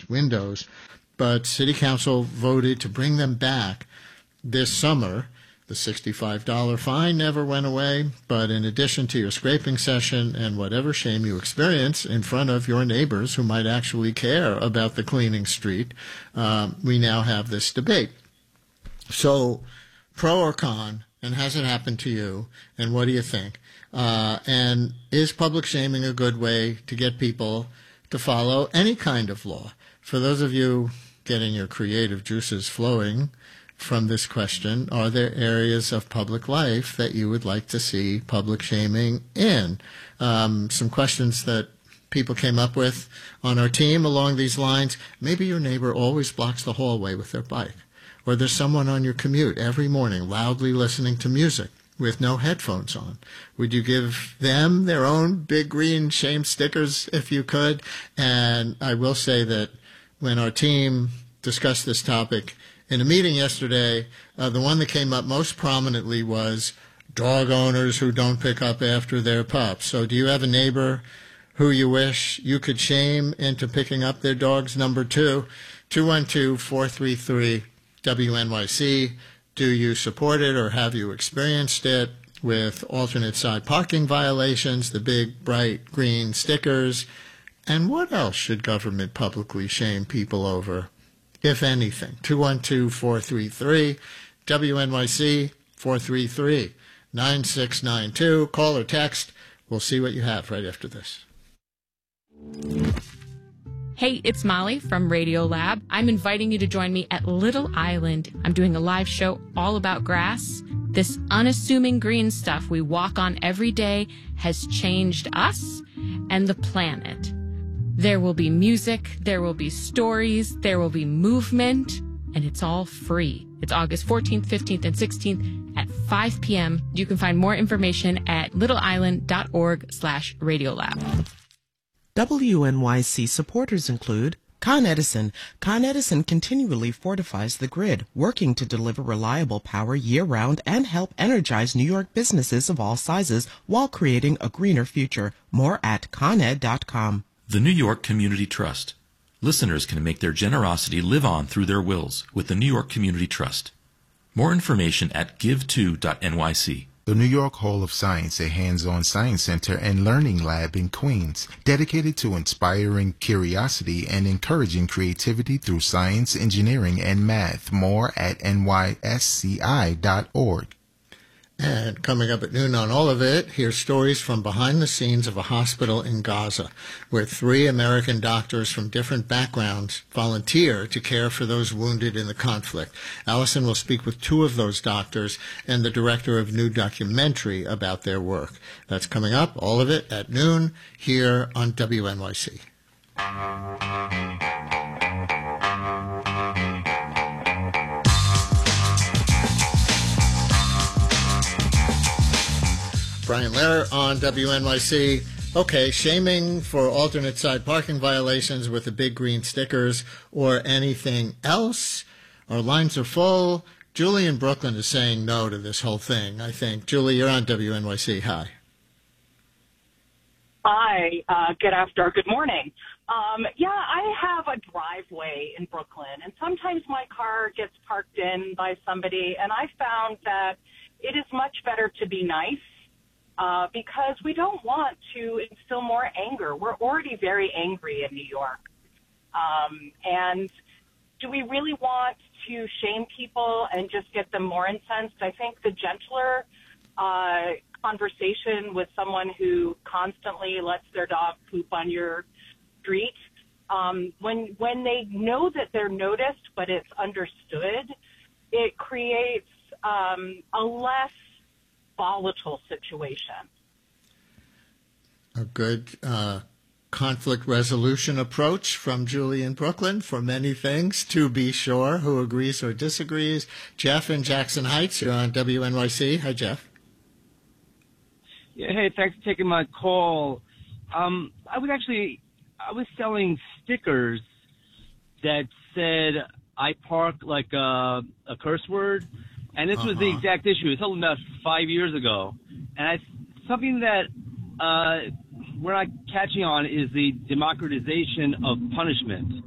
windows. But City Council voted to bring them back this summer. The $65 fine never went away, but in addition to your scraping session and whatever shame you experience in front of your neighbors who might actually care about the cleaning street, we now have this debate. So, pro or con, and has it happened to you, and what do you think? And is public shaming a good way to get people to follow any kind of law? For those of you getting your creative juices flowing from this question, are there areas of public life that you would like to see public shaming in? Some questions that people came up with on our team along these lines. Maybe your neighbor always blocks the hallway with their bike, or there's someone on your commute every morning loudly listening to music with no headphones on. Would you give them their own big green shame stickers if you could? And I will say that when our team discussed this topic in a meeting yesterday, the one that came up most prominently was dog owners who don't pick up after their pups. So do you have a neighbor who you wish you could shame into picking up their dog's number 2? 212-433-WNYC. Do you support it or have you experienced it with alternate side parking violations, the big bright green stickers? And what else should government publicly shame people over, if anything? 212-433-WNYC, 433-9692. Call or text. We'll see what you have right after this. Hey, it's Molly from Radio Lab. I'm inviting you to join me at Little Island. I'm doing a live show all about grass. This unassuming green stuff we walk on every day has changed us and the planet. There will be music, there will be stories, there will be movement, and it's all free. It's August 14th, 15th, and 16th at 5 p.m. You can find more information at littleisland.org/radiolab. WNYC supporters include Con Edison. Con Edison continually fortifies the grid, working to deliver reliable power year-round and help energize New York businesses of all sizes while creating a greener future. More at coned.com. The New York Community Trust. Listeners can make their generosity live on through their wills with the New York Community Trust. More information at give2.nyc. The New York Hall of Science, a hands-on science center and learning lab in Queens, dedicated to inspiring curiosity and encouraging creativity through science, engineering, and math. More at nysci.org. And coming up at noon on all of it, here's stories from behind the scenes of a hospital in Gaza, where 3 American doctors from different backgrounds volunteer to care for those wounded in the conflict. Allison will speak with 2 of those doctors and the director of a new documentary about their work. That's coming up, all of it, at noon here on WNYC. Brian Lehrer on WNYC. Okay, shaming for alternate side parking violations with the big green stickers or anything else. Our lines are full. Julie in Brooklyn is saying no to this whole thing, I think. Julie, you're on WNYC. Hi. Hi. Good morning. I have a driveway in Brooklyn, and sometimes my car gets parked in by somebody, and I found that it is much better to be nice. Because we don't want to instill more anger. We're already very angry in New York. And do we really want to shame people and just get them more incensed? I think the gentler conversation with someone who constantly lets their dog poop on your street, when they know that they're noticed but it's understood, it creates a less volatile situation. A good conflict resolution approach from Julie in Brooklyn for many things, to be sure. Who agrees or disagrees? Jeff in Jackson Heights, you're on WNYC. Hi, Jeff. Yeah, hey, thanks for taking my call. I was selling stickers that said I park like a curse word. And this was the exact issue. It was held about 5 years ago. And something that we're not catching on is the democratization of punishment.